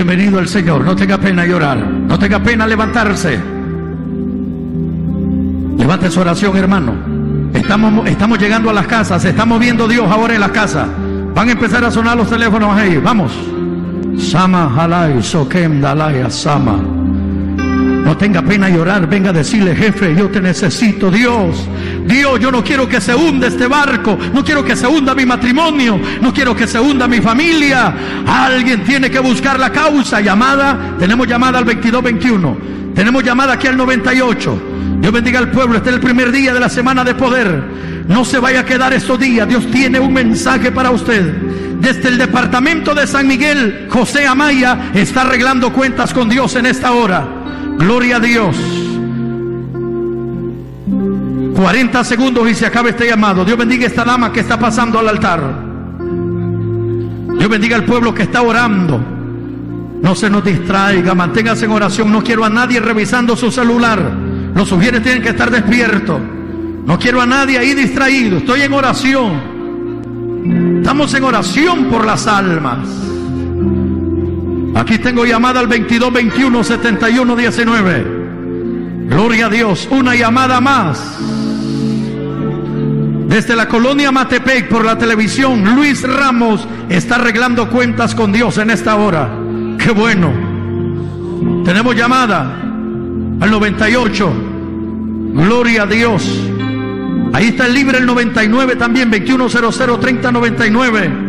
Bienvenido el Señor. No tenga pena llorar, no tenga pena levantarse. Levante su oración, hermano. Estamos llegando a las casas, se está moviendo Dios ahora en las casas. Van a empezar a sonar los teléfonos ahí. Vamos. Sama halai sokem dalaya sama. No tenga pena llorar, venga a decirle: jefe, yo te necesito. Dios, yo no quiero que se hunda este barco, no quiero que se hunda mi matrimonio, no quiero que se hunda mi familia. Alguien tiene que buscar la causa. Llamada, tenemos llamada al 2221, tenemos llamada aquí al 98. Dios bendiga al pueblo. Este es el primer día de la semana de poder. No se vaya a quedar estos días. Dios tiene un mensaje para usted. Desde el departamento de San Miguel, José Amaya está arreglando cuentas con Dios en esta hora. Gloria a Dios. 40 segundos y se acaba este llamado. Dios bendiga a esta dama que está pasando al altar. Dios bendiga al pueblo que está orando. No se nos distraiga, manténgase en oración. No quiero a nadie revisando su celular. Los sugieres tienen que estar despiertos. No quiero a nadie ahí distraído. Estoy en oración. Estamos en oración por las almas. Aquí tengo llamada al 2221-7119. Gloria a Dios. Una llamada más. Desde la colonia Matepec por la televisión, Luis Ramos está arreglando cuentas con Dios en esta hora. Qué bueno. Tenemos llamada al 98. Gloria a Dios. Ahí está el libre, el 99 también, 2100-3099.